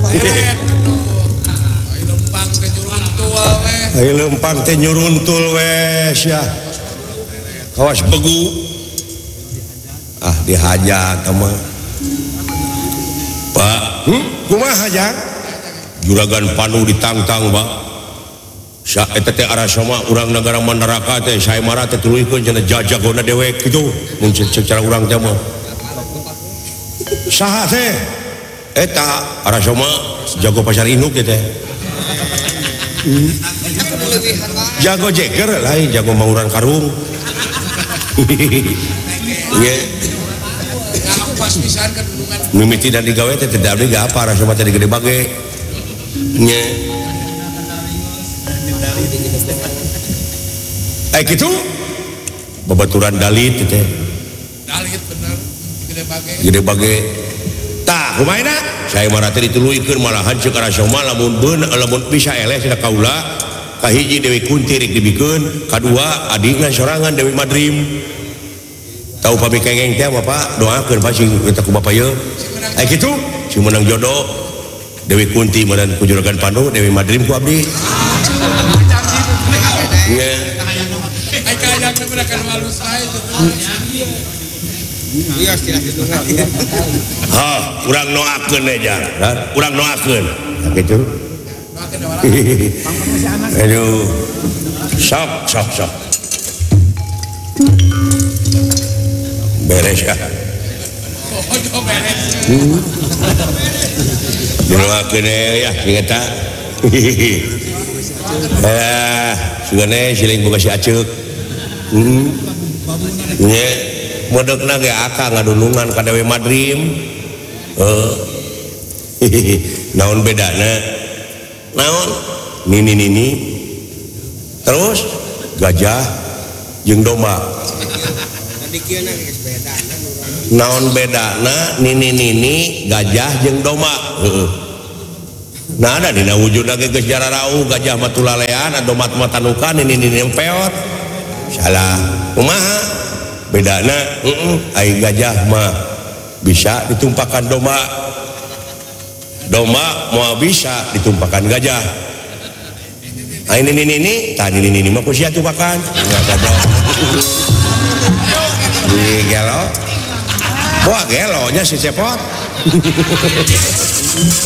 lempang teh nyuruntul wes ya. Kawas begu. Dihajak sama. Pak, kumaha hajak? Juragan Panu ditangtang, Pak. Eta teh arah sama urang negara Mandaraka teh saya marah teh tuluikeun cenah jajagona dewek kitu mun secara urang teh mah. Saha teh? Eta arah sama jago pasar induk teh. Jago jeger lain jago mauran karung. Ye. Mimiti dan digawe teh teu abdi ge apa arah sama teh gede bage. Nye. Gitu babaturan dalit teh. Dalit bener gede bage. Tah kumaha saya marah teh dituluikeun malahan ceuk arah sama lamun bisa eleh cenah kaula kahiji Dewi Kunti rek dibikeun kadua adina sorangan Dewi Madrim. Tahu pami kengeng teh apa Pak doakeun Pak sing eta ku Bapak ieu. Gitu sing menang jodoh Dewi Kunti meunang ku Juragan Panu Dewi Madrim ku abdi. Iya. Urang noakeun aja, urang noakeun. Gitu. Aduh. Sok. Beres ya. Dinoakeun ya sing eta. Sugane siling boga si aceuk. Nya modokna ge akang ngadulungan ka Dewi Madrim. Naon bedana? Naon? Nini. Terus gajah jeung domba. Naon bedana nini gajah jeung domba? Nah ada dina wujudna ge geus jararau gajah mah tulalean domba mah tanukan nini empeot. Salah. Kumaha? Bedana ai gajah mah bisa ditumpakan domba. Domba mau bisa ditumpakan gajah. Ai nini tadi nini mah ku sia tumpakan. Enggak goblok. Di gelo. Wah gelonya si cepot.